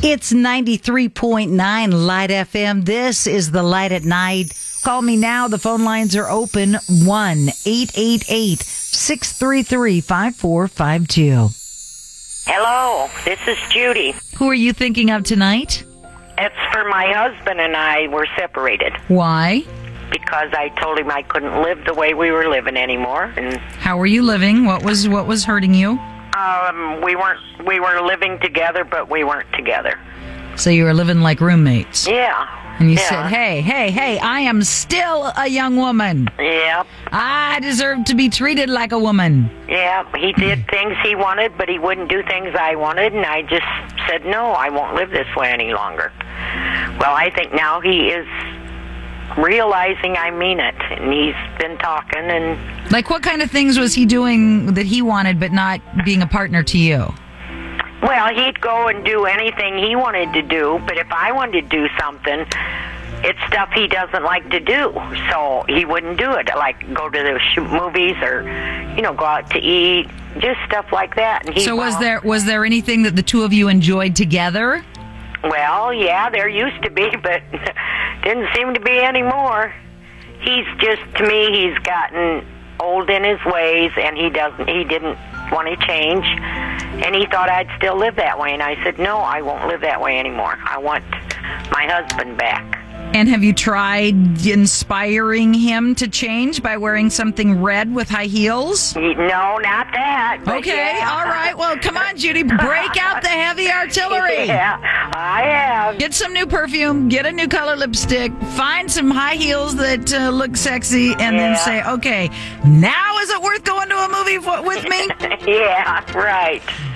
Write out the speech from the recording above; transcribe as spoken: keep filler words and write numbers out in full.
It's ninety-three point nine Light F M. This is the Light at Night. Call me now. The phone lines are open. one eight eight eight, six three three, five four five two. Hello, this is Judy. Who are you thinking of tonight? It's for my husband and I were separated Why? because I told him I couldn't live the way we were living anymore, and How were you living? What was what was hurting you? um, we weren't we were living together, but we weren't together. So you were living like roommates. Yeah. And you yeah. said, hey, hey, hey, I am still a young woman. Yep. I deserve to be treated like a woman. Yeah, he did things he wanted, but he wouldn't do things I wanted, and I just said, no, I won't live this way any longer. Well, I think now he is realizing I mean it, and he's been talking, and... Like, what kind of things was he doing that he wanted but not being a partner to you? Well, he'd go and do anything he wanted to do, but if I wanted to do something, it's stuff he doesn't like to do, so he wouldn't do it, like go to the sh- movies or, you know, go out to eat, just stuff like that. And he, So was well, there was there anything that the two of you enjoyed together? Well, yeah, there used to be, but didn't seem to be anymore. He's just, to me, he's gotten old in his ways, and he doesn't, he didn't want to change, and he thought I'd still live that way, and I said, no, I won't live that way anymore. I want my husband back. And have you tried inspiring him to change by wearing something red with high heels? No, not that. but Okay, yeah. all right. Well, come on, Judy. Break out the heavy artillery. Yeah, I have. Get some new perfume, get a new color lipstick, find some high heels that uh, look sexy, and then Yeah. say, okay, now is it worth going to a movie for, with me? Yeah, right.